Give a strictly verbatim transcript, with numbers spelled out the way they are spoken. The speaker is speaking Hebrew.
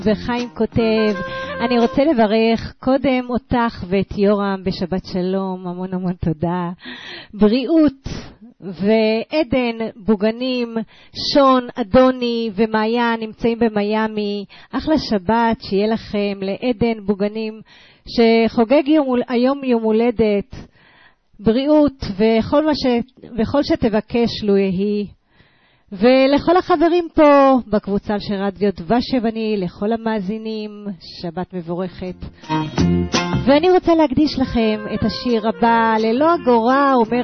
וחיים כותב, אני רוצה לברך קודם אותך ואת יורם בשבת שלום, המון המון תודה. בריאות ועדן בוגנים, שון, אדוני ומאיה נמצאים במיימי. אחלה שבת שיהיה לכם. לעדן בוגנים שחוגג יום, היום יום הולדת, בריאות וכל, מה ש, וכל שתבקש לו יהי. ולכל החברים פה בקבוצה של רדיו דבש יווני, לכל המאזינים, שבת מבורכת. ואני רוצה להקדיש לכם את השיר הבא, ללא אגורה אומר